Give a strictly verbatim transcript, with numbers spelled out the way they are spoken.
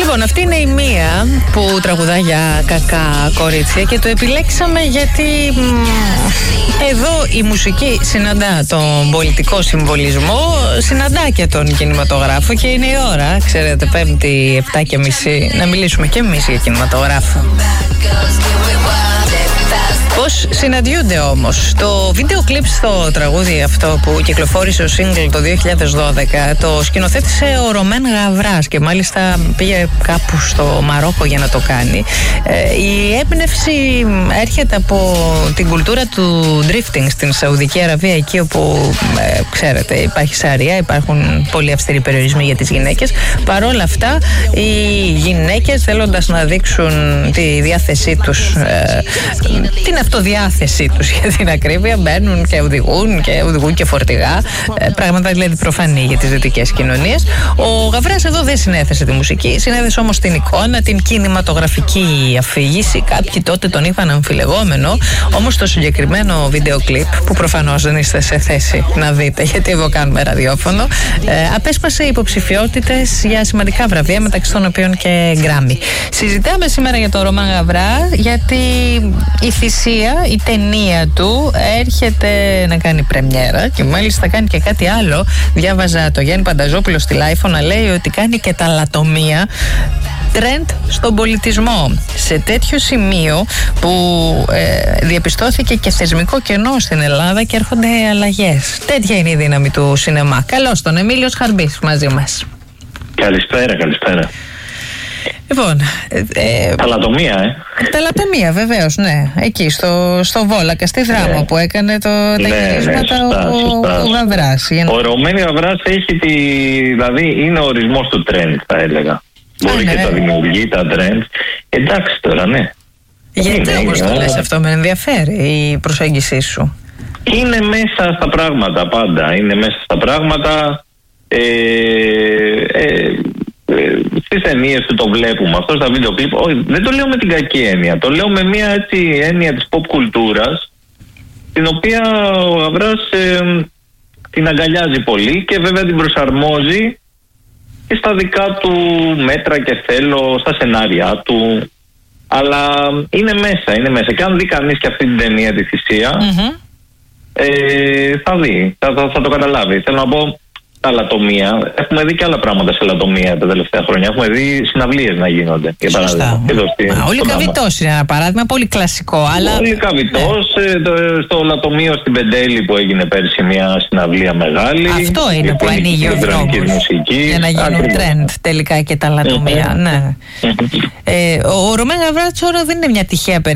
Λοιπόν, αυτή είναι η μία που τραγουδά για κακά κορίτσια και το επιλέξαμε γιατί μ, εδώ η μουσική συναντά τον πολιτικό συμβολισμό, συναντά και τον κινηματογράφο και είναι η ώρα, ξέρετε, Πέμπτη επτά και μισή, να μιλήσουμε και εμείς για κινηματογράφο. Πώς συναντιούνται όμως? Το βίντεο κλιπ στο τραγούδι αυτό που κυκλοφόρησε ο single το δύο χιλιάδες δώδεκα το σκηνοθέτησε ο Ρωμέν Γαβράς και μάλιστα πήγε κάπου στο Μαρόκο για να το κάνει. Ε, η έμπνευση έρχεται από την κουλτούρα του drifting στην Σαουδική Αραβία, εκεί όπου ε, ξέρετε υπάρχει σαρία, υπάρχουν πολύ αυστηροί περιορισμοί για τις γυναίκες. Παρόλα αυτά οι γυναίκες, θέλοντας να δείξουν τη διάθεσή τους, ε, την αυτοδιάθεσή τους για την ακρίβεια, μπαίνουν και οδηγούν και οδηγούν και φορτηγά, ε, πράγματα δηλαδή προφανή για τις δυτικές κοινωνίες. Ο Γαβράς εδώ δεν συνέθεσε τη μουσική, συνέθεσε όμως την εικόνα, την κινηματογραφική αφήγηση. Κάποιοι τότε τον είπαν αμφιλεγόμενο, όμως το συγκεκριμένο βίντεο κλιπ, που προφανώς δεν είστε σε θέση να δείτε γιατί εδώ κάνουμε ραδιόφωνο, ε, απέσπασε υποψηφιότητες για σημαντικά βραβεία, μεταξύ των οποίων και Γκράμι. Συζητάμε σήμερα για τον Ρωμέν Γαβρά γιατί η θυσία, η ταινία του έρχεται να κάνει πρεμιέρα και μάλιστα θα κάνει και κάτι άλλο. Διάβαζα το Γιάννη Πανταζόπουλο στη Λάιφο να λέει ότι κάνει και τα λατομεία τρέντ στον πολιτισμό, σε τέτοιο σημείο που ε, διαπιστώθηκε και θεσμικό κενό στην Ελλάδα και έρχονται αλλαγές. Τέτοια είναι η δύναμη του σινεμά. Καλώς τον, Εμίλιος Χαρμπής μαζί μας. Καλησπέρα, καλησπέρα. Λοιπόν, ε, Ταλατομία, ε. Ταλατομία, βεβαίως, ναι. Εκεί, στο, στο Βόλακα, στη Δράμα, ναι, που έκανε το, τα ναι, γυρίσματα ναι, σωστά, ο, σωστά. ο Γαβράς. Να... Ο Ρωμέν Γαβράς έχει τη... δηλαδή είναι ο ορισμός του τρέντ, θα έλεγα. Μπορεί ναι, και τα δημιουργεί, τα τρέντ. Εντάξει τώρα, ναι. Γιατί όμως το λες αυτό, με ενδιαφέρει η προσέγγιση σου? Είναι μέσα στα πράγματα πάντα. Είναι μέσα στα πράγματα. Ε, ε, στις ταινίες του το βλέπουμε αυτό, στα βίντεο κλιπ. Όχι, δεν το λέω με την κακή έννοια. Το λέω με μια έτσι έννοια της pop κουλτούρας, την οποία ο Γαβράς ε, την αγκαλιάζει πολύ και βέβαια την προσαρμόζει και στα δικά του μέτρα και θέλω, στα σενάρια του. Αλλά είναι μέσα, είναι μέσα. Και αν δει κανείς και αυτή την ταινία, τη θυσία, mm-hmm. ε, θα δει, θα, θα, θα το καταλάβει. Θέλω να πω, τα λατομεία. Έχουμε δει και άλλα πράγματα σε λατομεία τα τελευταία χρόνια. Έχουμε δει συναυλίες να γίνονται. Για παράδειγμα. Ο Λυκαβητός είναι ένα παράδειγμα, πολύ κλασικό. Αλλά... Ο Λυκαβητός, ναι. Στο λατομείο στην Πεντέλη που έγινε πέρσι μια συναυλία μεγάλη. Αυτό είναι που ανοίγει ο δρόμος για να γίνει τρέντ τελικά και τα λατομεία. Ναι. ε, ο Ρωμέν Γαβράς δεν είναι μια τυχαία περίπτωση.